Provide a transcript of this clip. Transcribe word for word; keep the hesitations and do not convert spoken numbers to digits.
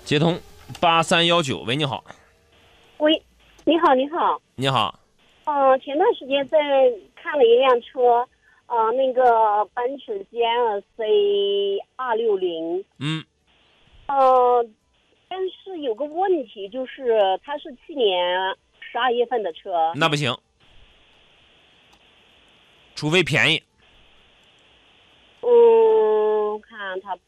接通八三幺九，喂，你好。 喂，你好，你好。 你好。 嗯、呃，前段时间在看了一辆车，呃，那个奔驰 G L C 二六零。 嗯。 呃，但是有个问题，就是它是去年十二月份的车。 那不行，除非便宜。 嗯，看它